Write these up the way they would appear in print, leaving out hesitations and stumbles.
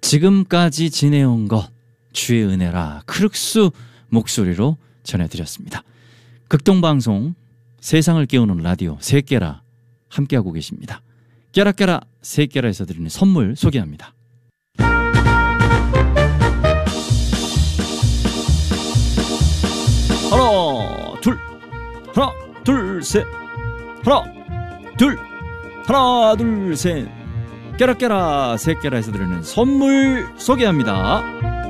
지금까지 지내온 것 주의 은혜라 크룩스 목소리로 전해드렸습니다. 극동방송 세상을 깨우는 라디오 세깨라 함께하고 계십니다. 깨라깨라 세깨라에서 드리는 선물 소개합니다. 하나 둘 셋 깨라깨라 세깨라에서 드리는 선물 소개합니다.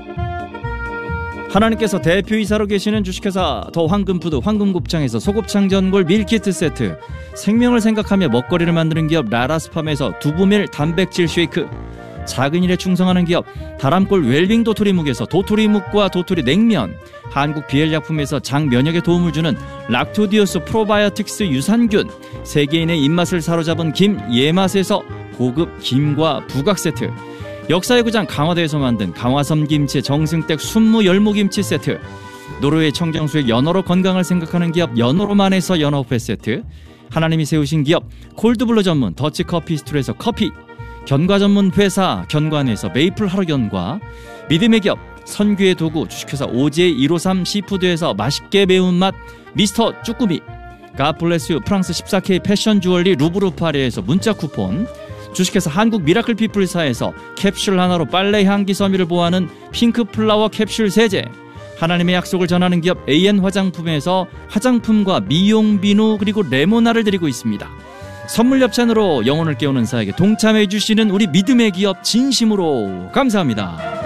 하나님께서 대표이사로 계시는 주식회사 더 황금푸드 황금곱창에서 소곱창 전골 밀키트 세트, 생명을 생각하며 먹거리를 만드는 기업 라라스팜에서 두부밀 단백질 쉐이크, 작은 일에 충성하는 기업 다람골 웰빙 도토리묵에서 도토리묵과 도토리 냉면, 한국 비엘약품에서 장 면역에 도움을 주는 락토디오스 프로바이오틱스 유산균, 세계인의 입맛을 사로잡은 김 예맛에서 고급 김과 부각 세트, 역사의 고장 강화도에서 만든 강화섬 김치 정승댁 순무 열무김치 세트, 노르웨이 청정수의 연어로 건강을 생각하는 기업 연어로만에서 연어회 세트, 하나님이 세우신 기업 콜드블루 전문 더치커피스툴에서 커피, 견과 전문 회사 견과안에서 메이플 하루견과, 믿음의 기업 선규의 도구 주식회사 OJ153 시푸드에서 맛있게 매운맛 미스터 쭈꾸미, 가플레스유 프랑스 14K 패션 주얼리 루브르 파리에서 문자 쿠폰, 주식회사 한국 미라클 피플사에서 캡슐 하나로 빨래 향기 섬유를 보호하는 핑크 플라워 캡슐 세제, 하나님의 약속을 전하는 기업 AN 화장품에서 화장품과 미용 비누 그리고 레모나를 드리고 있습니다. 선물 협찬으로 영혼을 깨우는 사에게 동참해 주시는 우리 믿음의 기업 진심으로 감사합니다.